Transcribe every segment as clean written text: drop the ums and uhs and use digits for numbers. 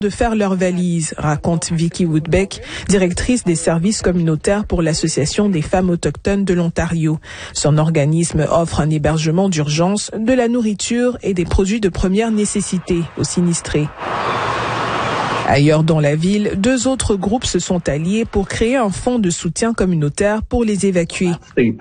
de faire leurs valises, raconte Vicky Woodbeck, directrice des services communautaires pour l'Association des femmes autochtones de l'Ontario. Son organisme offre un hébergement d'urgence, de la nourriture et des produits de première nécessité aux sinistrés. Ailleurs dans la ville, 2 autres groupes se sont alliés pour créer un fonds de soutien communautaire pour les évacuer.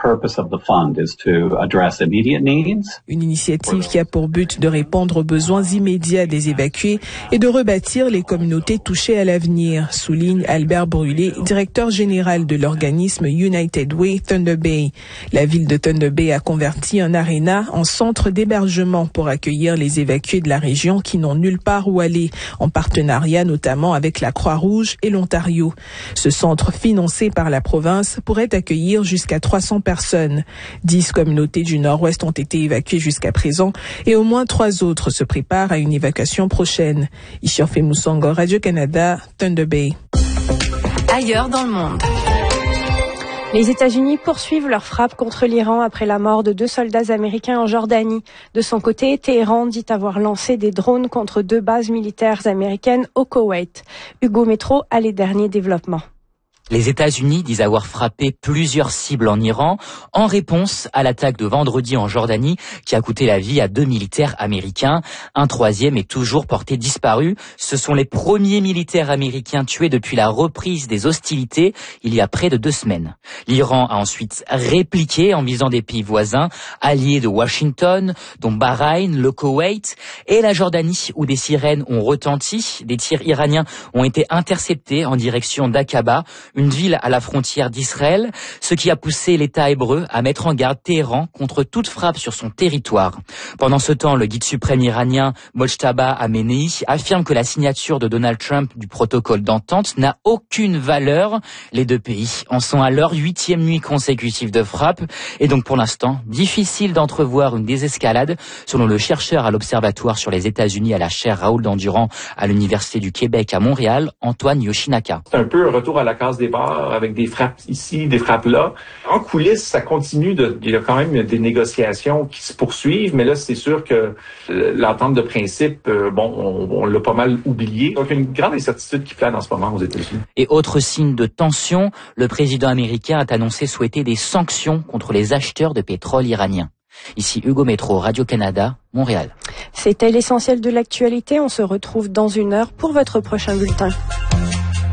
Une initiative qui a pour but de répondre aux besoins immédiats des évacués et de rebâtir les communautés touchées à l'avenir, souligne Albert Brûlé, directeur général de l'organisme United Way Thunder Bay. La ville de Thunder Bay a converti un aréna en centre d'hébergement pour accueillir les évacués de la région qui n'ont nulle part où aller, en partenariat notamment avec la Croix-Rouge et l'Ontario. Ce centre financé par la province pourrait accueillir jusqu'à 300 personnes. 10 communautés du Nord-Ouest ont été évacuées jusqu'à présent et au moins 3 autres se préparent à une évacuation prochaine. Ishiorfe Moussango, Radio-Canada, Thunder Bay. Ailleurs dans le monde. Les États-Unis poursuivent leur frappe contre l'Iran après la mort de 2 soldats américains en Jordanie. De son côté, Téhéran dit avoir lancé des drones contre 2 bases militaires américaines au Koweït. Hugo Métro a les derniers développements. Les États-Unis disent avoir frappé plusieurs cibles en Iran en réponse à l'attaque de vendredi en Jordanie qui a coûté la vie à 2 militaires américains. Un 3e est toujours porté disparu. Ce sont les premiers militaires américains tués depuis la reprise des hostilités il y a près de 2 semaines. L'Iran a ensuite répliqué en visant des pays voisins, alliés de Washington, dont Bahreïn, le Koweït et la Jordanie où des sirènes ont retenti. Des tirs iraniens ont été interceptés en direction d'Aqaba, une ville à la frontière d'Israël, ce qui a poussé l'État hébreu à mettre en garde Téhéran contre toute frappe sur son territoire. Pendant ce temps, le guide suprême iranien Mojtaba Amenei affirme que la signature de Donald Trump du protocole d'entente n'a aucune valeur. Les 2 pays en sont à leur 8e nuit consécutive de frappe et donc pour l'instant, difficile d'entrevoir une désescalade selon le chercheur à l'Observatoire sur les États-Unis à la chaire Raoul Dandurand à l'Université du Québec à Montréal, Antoine Yoshinaka. C'est un peu un retour à la case départ avec des frappes ici, des frappes là. En coulisses, ça continue il y a quand même des négociations qui se poursuivent, mais là, c'est sûr que l'entente de principe, on l'a pas mal oublié. Donc, il y a une grande incertitude qui plane en ce moment aux États-Unis. Et autre signe de tension, le président américain a annoncé souhaiter des sanctions contre les acheteurs de pétrole iranien. Ici Hugo Métro, Radio-Canada, Montréal. C'était l'essentiel de l'actualité. On se retrouve dans 1 heure pour votre prochain bulletin.